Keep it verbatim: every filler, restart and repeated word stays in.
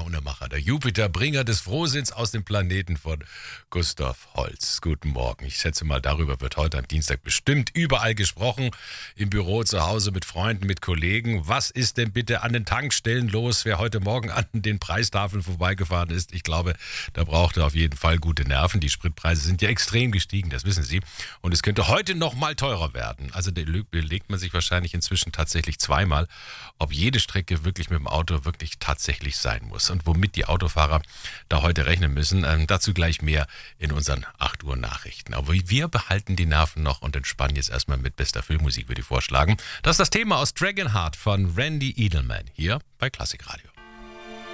Launemacher, der Jupiterbringer des Frohsinns aus dem Planeten von Gustav Holst. Guten Morgen. Ich schätze mal, darüber wird heute am Dienstag bestimmt überall gesprochen. Im Büro, zu Hause, mit Freunden, mit Kollegen. Was ist denn bitte an den Tankstellen los? Wer heute Morgen an den Preistafeln vorbeigefahren ist, ich glaube, da braucht er auf jeden Fall gute Nerven. Die Spritpreise sind ja extrem gestiegen, das wissen Sie. Und es könnte heute noch mal teurer werden. Also da überlegt man sich wahrscheinlich inzwischen tatsächlich zweimal, ob jede Strecke wirklich mit dem Auto wirklich tatsächlich sein muss und womit die Autofahrer da heute rechnen müssen. Ähm, dazu gleich mehr in unseren acht Uhr Nachrichten. Aber wir behalten die Nerven noch und entspannen jetzt erstmal mit bester Filmmusik, würde ich vorschlagen. Das ist das Thema aus Dragonheart von Randy Edelman hier bei Klassikradio.